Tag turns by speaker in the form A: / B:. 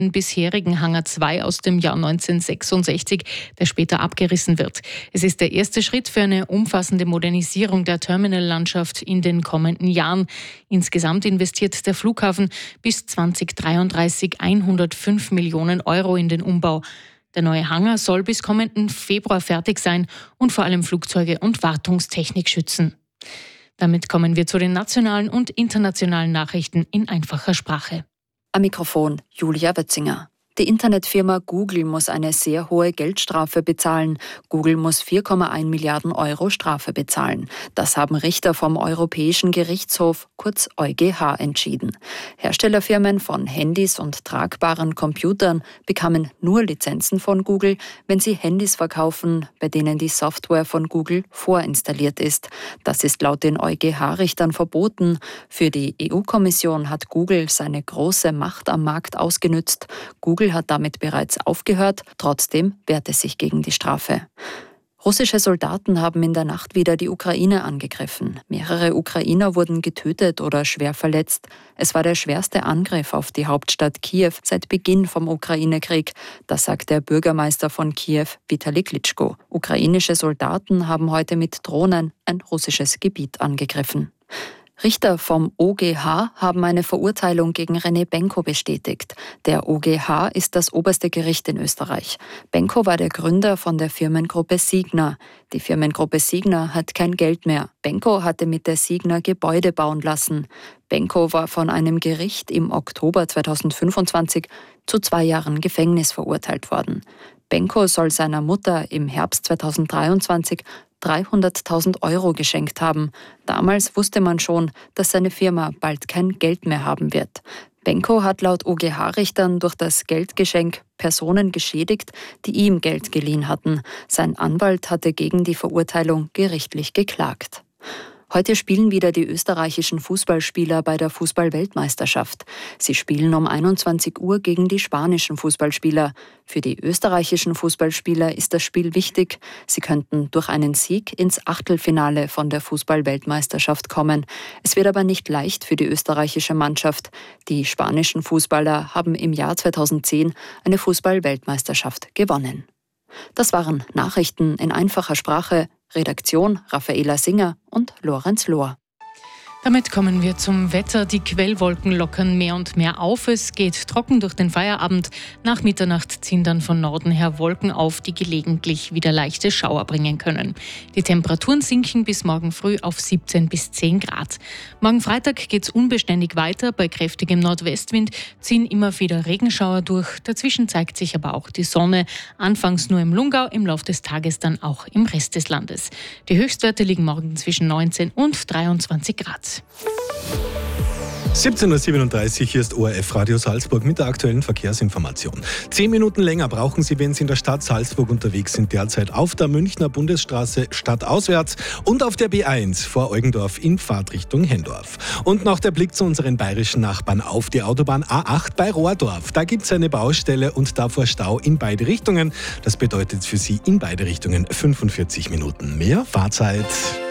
A: bisherigen Hangar 2 aus dem Jahr 1966, der später abgerissen wird. Es ist der erste Schritt für eine umfassende Modernisierung der Terminallandschaft in den kommenden Jahren. Insgesamt investiert der Flughafen bis 2033 105 Millionen Euro in den Umbau. Der neue Hangar soll bis kommenden Februar fertig sein und vor allem Flugzeuge und Wartungstechnik schützen. Damit kommen wir zu den nationalen und internationalen Nachrichten in einfacher Sprache.
B: Am Mikrofon Julia Wötzinger. Die Internetfirma Google muss eine sehr hohe Geldstrafe bezahlen. Google muss 4,1 Milliarden Euro Strafe bezahlen. Das haben Richter vom Europäischen Gerichtshof, kurz EuGH, entschieden. Herstellerfirmen von Handys und tragbaren Computern bekamen nur Lizenzen von Google, wenn sie Handys verkaufen, bei denen die Software von Google vorinstalliert ist. Das ist laut den EuGH-Richtern verboten. Für die EU-Kommission hat Google seine große Macht am Markt ausgenützt. Google hat damit bereits aufgehört, trotzdem wehrt es sich gegen die Strafe. Russische Soldaten haben in der Nacht wieder die Ukraine angegriffen. Mehrere Ukrainer wurden getötet oder schwer verletzt. Es war der schwerste Angriff auf die Hauptstadt Kiew seit Beginn vom Ukraine-Krieg. Das sagt der Bürgermeister von Kiew, Vitali Klitschko. Ukrainische Soldaten haben heute mit Drohnen ein russisches Gebiet angegriffen. Richter vom OGH haben eine Verurteilung gegen René Benko bestätigt. Der OGH ist das oberste Gericht in Österreich. Benko war der Gründer von der Firmengruppe Signa. Die Firmengruppe Signa hat kein Geld mehr. Benko hatte mit der Signa Gebäude bauen lassen. Benko war von einem Gericht im Oktober 2025 zu 2 Jahren Gefängnis verurteilt worden. Benko soll seiner Mutter im Herbst 2023 300.000 Euro geschenkt haben. Damals wusste man schon, dass seine Firma bald kein Geld mehr haben wird. Benko hat laut OGH-Richtern durch das Geldgeschenk Personen geschädigt, die ihm Geld geliehen hatten. Sein Anwalt hatte gegen die Verurteilung gerichtlich geklagt. Heute spielen wieder die österreichischen Fußballspieler bei der Fußball-Weltmeisterschaft. Sie spielen um 21 Uhr gegen die spanischen Fußballspieler. Für die österreichischen Fußballspieler ist das Spiel wichtig. Sie könnten durch einen Sieg ins Achtelfinale von der Fußball-Weltmeisterschaft kommen. Es wird aber nicht leicht für die österreichische Mannschaft. Die spanischen Fußballer haben im Jahr 2010 eine Fußball-Weltmeisterschaft gewonnen. Das waren Nachrichten in einfacher Sprache. Redaktion Raffaela Singer und Lorenz Lohr.
A: Damit kommen wir zum Wetter. Die Quellwolken lockern mehr und mehr auf. Es geht trocken durch den Feierabend. Nach Mitternacht ziehen dann von Norden her Wolken auf, die gelegentlich wieder leichte Schauer bringen können. Die Temperaturen sinken bis morgen früh auf 17 bis 10 Grad. Morgen Freitag geht es unbeständig weiter. Bei kräftigem Nordwestwind ziehen immer wieder Regenschauer durch. Dazwischen zeigt sich aber auch die Sonne. Anfangs nur im Lungau, im Laufe des Tages dann auch im Rest des Landes. Die Höchstwerte liegen morgen zwischen 19 und 23 Grad.
C: 17.37 Uhr, hier ist ORF Radio Salzburg mit der aktuellen Verkehrsinformation. 10 Minuten länger brauchen Sie, wenn Sie in der Stadt Salzburg unterwegs sind, derzeit auf der Münchner Bundesstraße stadtauswärts und auf der B1 vor Eugendorf in Fahrtrichtung Hendorf. Und noch der Blick zu unseren bayerischen Nachbarn auf die Autobahn A8 bei Rohrdorf. Da gibt es eine Baustelle und davor Stau in beide Richtungen. Das bedeutet für Sie in beide Richtungen 45 Minuten mehr Fahrzeit.